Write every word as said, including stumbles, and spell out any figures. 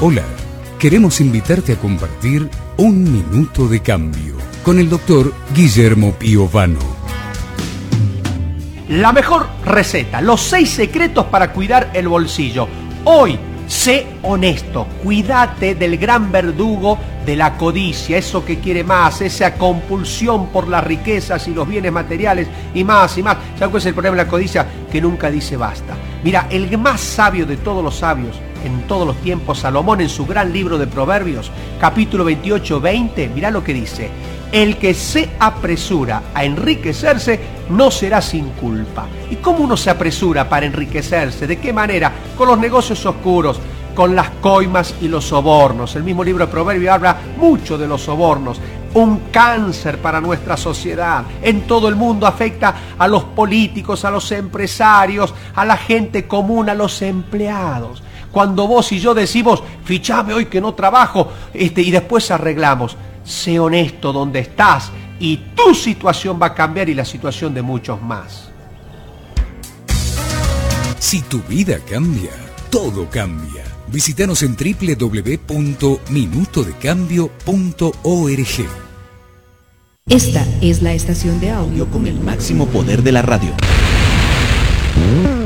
Hola, queremos invitarte a compartir Un Minuto de Cambio con el doctor Guillermo Piovano. La mejor receta, los seis secretos para cuidar el bolsillo. Hoy, sé honesto, cuídate del gran verdugo de la codicia, eso que quiere más, esa compulsión por las riquezas y los bienes materiales y más y más. ¿Sabes cuál es el problema de la codicia? Que nunca dice basta. Mira, el más sabio de todos los sabios, en todos los tiempos, Salomón, en su gran libro de Proverbios, capítulo veintiocho, veinte, mirá lo que dice: el que se apresura a enriquecerse no será sin culpa. ¿Y cómo uno se apresura para enriquecerse? ¿De qué manera? Con los negocios oscuros, con las coimas y los sobornos. El mismo libro de Proverbios habla mucho de los sobornos. Un cáncer para nuestra sociedad. En todo el mundo afecta a los políticos, a los empresarios, a la gente común, a los empleados. Cuando vos y yo decimos, fichame hoy que no trabajo, este, y después arreglamos. Sé honesto donde estás y tu situación va a cambiar y la situación de muchos más. Si tu vida cambia, todo cambia. Visítanos en doble u doble u doble u punto minuto de cambio punto org. Esta es la estación de audio con el máximo poder de la radio.